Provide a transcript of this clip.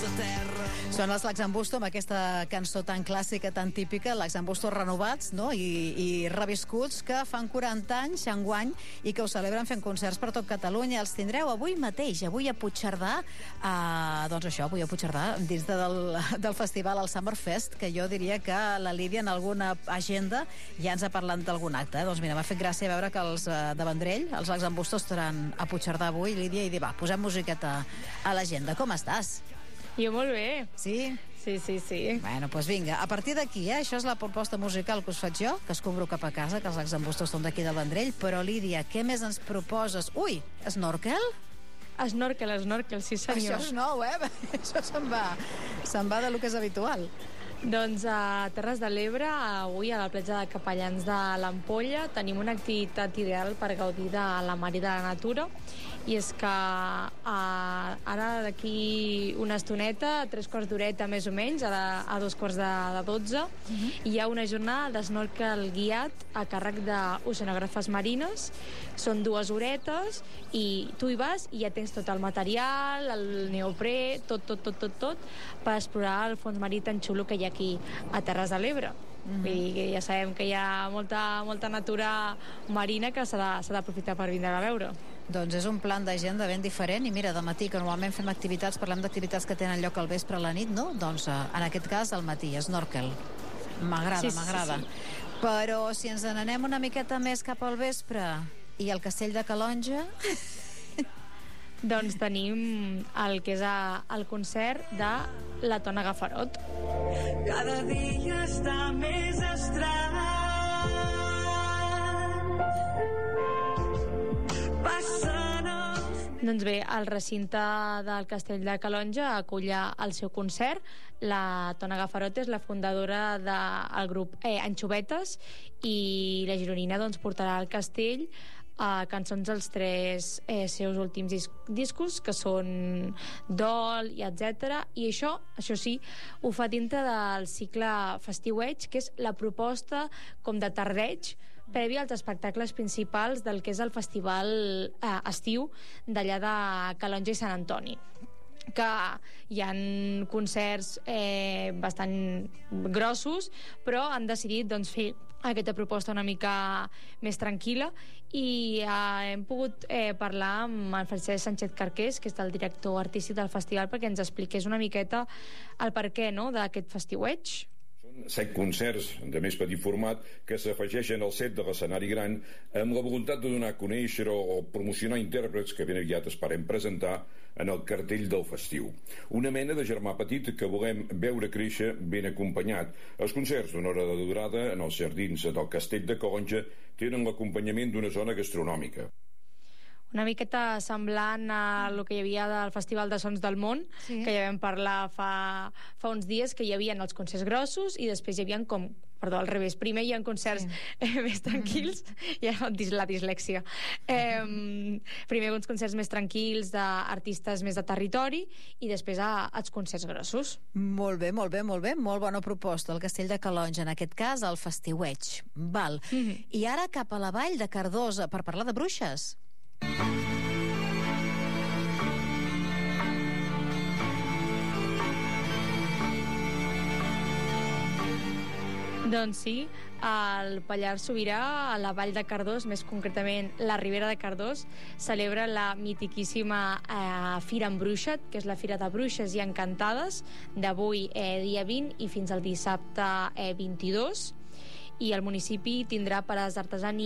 Són els L'Axambusto amb aquesta cançó tan clàssica, tan típica, L'Axambusto renovats, no? I reviscuts, que fan 40 anys enguany i que ho celebren fent concerts per tot Catalunya. Els tindreu avui mateix, avui a Puigcerdà, doncs això, avui a Puigcerdà, dins del festival al Summerfest, que jo diria que la Lídia en alguna agenda ja ens ha parlat d'algun acte. Doncs mira, m'ha fet gràcia veure que els de Vendrell, els L'Axambusto, estaran a Puigcerdà avui, Lídia, i dir, va, posem musiqueta a l'agenda. Com estàs? Jo molt bé. Sí? Sí. Bueno, doncs vinga, a partir d'aquí, això és la proposta musical que us faig jo, que escombro cap a casa, que els L'Axambusto són d'aquí del Vendrell, però Lídia, què més ens proposes? Ui, snorkel? Snorkel, sí senyor. Això és nou, Això se'n va de lo que és habitual. Doncs a Terres de l'Ebre, avui a la platja de Capellans de l'Ampolla, tenim una activitat ideal per gaudir de la mar i de la natura, i és que ara d'aquí una estoneta, 3 quarts d'horeta més o menys, a 2:45, hi ha una jornada d'snorkel guiat a càrrec d'oceanògrafes marines. Són 2 horetes i tu hi vas i ja tens tot el material, el neoprè, tot per explorar el fons marí tan xulo que hi ha aquí a Terres de l'Ebre. I ja sabem que hi ha molta natura marina que s'ha d'aprofitar per vindre a veure. Doncs és un plan d'agenda ben diferent, i mira, de matí, que normalment fem activitats, parlem d'activitats que tenen lloc al vespre a la nit, no? Doncs en aquest cas al matí, snorkel. M'agrada. Sí. Però si ens n'anem una miqueta més cap al vespre i al Castell de Calonge... Doncs tenim el que és el concert de la Tona Gafarot. Cada dia està més estrany. Doncs bé, el recinte del Castell de Calonge acull el seu concert. La Tona Gafarot és la fundadora del grup Anxovetes, i la gironina doncs portarà al castell cançons dels 3 seus últims discos, que són Dol i etc. I això sí, ho fa dintre del cicle Festiueig, que és la proposta com de tardeig previ als espectacles principals del que és el festival estiu d'allà de Calonge i Sant Antoni, que hi ha concerts bastant grossos, però han decidit doncs, fer aquesta proposta una mica més tranquil·la, i hem pogut parlar amb el Francesc Sánchez Carqués, que és el director artístic del festival, perquè ens expliqués una miqueta el perquè, no?, d'aquest festiueig. Són 7 concerts de més petit format que s'afegeixen al set de l'escenari gran, amb la voluntat de donar a conèixer o promocionar intèrprets que ben aviat esperem presentar en el cartell del festiu. Una mena de germà petit que volem veure créixer ben acompanyat. Els concerts d'una hora de durada en els jardins del Castell de Calonge tenen l'acompanyament d'una zona gastronòmica. Una miqueta semblant a el que hi havia del Festival de Sons del Món, que ja vam parlar fa uns dies, que hi havia els concerts grossos i després hi havia al revés, primer hi ha concerts més tranquils, ja la dislèxia, primer uns concerts més tranquils d'artistes més de territori i després els concerts grossos. Molt bé, molt bona proposta, el Castell de Calonge, en aquest cas el Festiueig. Val. I ara cap a la vall de Cardós per parlar de bruixes. Doncs sí, el Pallars Sobirà, a la Vall de Cardós, més concretament la Ribera de Cardós, celebra la mitiquíssima Fira Embruixa't, que és la Fira de Bruixes i Encantades, d'avui dia 20 i fins al dissabte 22, i el municipi tindrà parades d'artesania